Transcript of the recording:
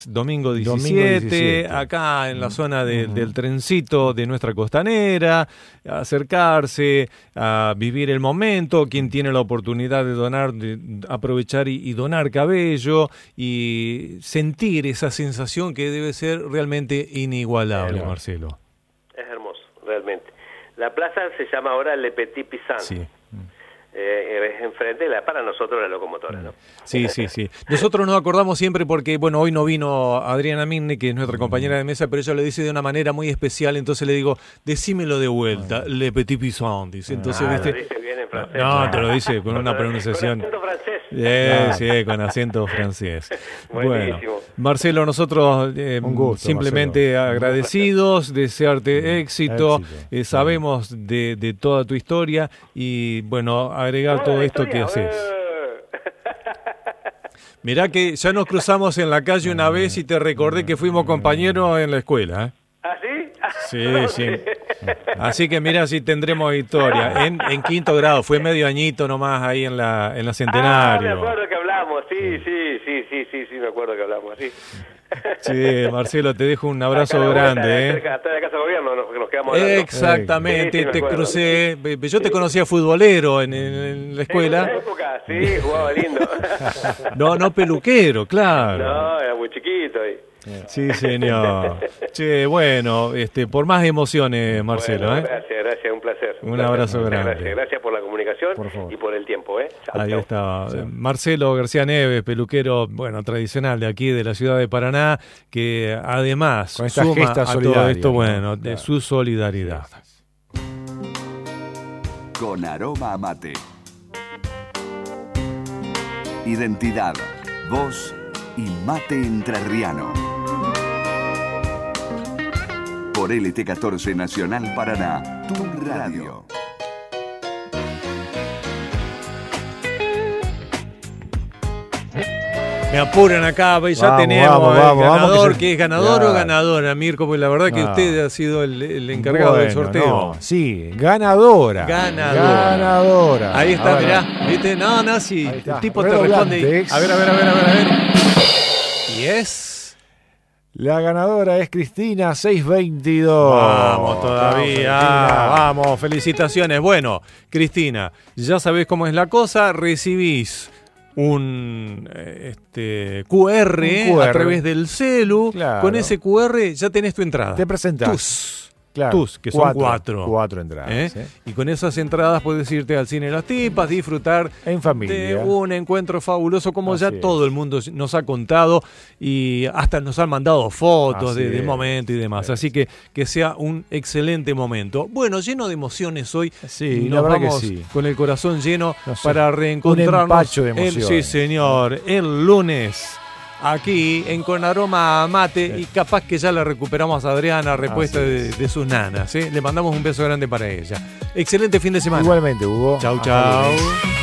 Domingo 17, acá en la zona del trencito de nuestra costanera, acercarse a vivir el momento, quien tiene la oportunidad de donar, de aprovechar y donar cabello y sentir esa sensación que debe ser realmente inigualable, Marcelo. Es hermoso, realmente. La plaza se llama ahora Le Petit Paysan. Sí. Es enfrente para nosotros la locomotora, ¿no? Sí. Nosotros nos acordamos siempre porque, bueno, hoy no vino Adriana Minne, que es nuestra compañera de mesa, pero ella lo dice de una manera muy especial, entonces le digo, decímelo de vuelta, Le Petit Paysan, dice. Entonces, ¿viste? Lo dice bien en francés. No, te lo dice con una pronunciación. Con acento francés. Sí, con acento francés. Buenísimo. Bueno, Marcelo, nosotros un gusto, simplemente Marcelo. agradecidos, desearte éxito. Sabemos de toda tu historia y, bueno, agregar todo esto que haces. Mirá que ya nos cruzamos en la calle una vez y te recordé que fuimos compañeros en la escuela, ¿eh? ¿Ah, sí? Sí. Así que mira si tendremos historia. En quinto grado, fue medio añito nomás ahí en la Centenario. Me acuerdo que hablamos, sí, me acuerdo que hablamos, sí. Sí, Marcelo, te dejo un abrazo grande. Cerca de la Casa de Gobierno nos quedamos hablando. Exactamente, Sí, me te acuerdo. crucé. Yo te conocía futbolero en la escuela. En esa época, sí, jugaba lindo. No peluquero, claro. No, era muy chiquito ahí. Sí, señor. Che, bueno, por más emociones, Marcelo. Bueno, gracias, un placer. Un abrazo grande. Gracias por la comunicación Por y por el tiempo, Chau, Ahí chau. está. Marcelo García Neves, peluquero, bueno, tradicional de aquí, de la ciudad de Paraná, que además con esta suma gesta a todo solidaria, esto, ¿no? bueno, de Claro. su solidaridad. Con aroma a mate. Identidad, voz y mate entrerriano. Por LT14 Nacional Paraná, tu radio. Me apuran acá, ya tenemos el ganador, que es ganador o ganadora, Mirko, porque la verdad que usted ha sido el encargado del sorteo. No, sí, ganadora. Ahí está, Ahora, mirá, ¿viste? No, sí, el tipo te Redoblante. responde. A ver. Y es... La ganadora es Cristina 622. Vamos todavía, vamos, felicitaciones. Bueno, Cristina, ya sabés cómo es la cosa, recibís un QR a través del celu. Claro. Con ese QR ya tenés tu entrada. Te presentás. Tus, que son cuatro. Cuatro entradas. Y con esas entradas puedes irte al Cine Las Tipas, disfrutar En familia. de un encuentro fabuloso, como Así ya es. todo el mundo nos ha contado y hasta nos han mandado fotos Así del es. momento y demás. Así que sea un excelente momento. Bueno, lleno de emociones hoy. Sí, Nos la verdad vamos que sí. con el corazón lleno No sé, para reencontrarnos. un empacho de emociones. Sí, señor. El lunes. Aquí en Con Aroma a Mate, y capaz que ya la recuperamos a Adriana, repuesta de sus nanas. Le mandamos un beso grande para ella. Excelente fin de semana. Igualmente, Hugo. Chau, Hasta chau. luego.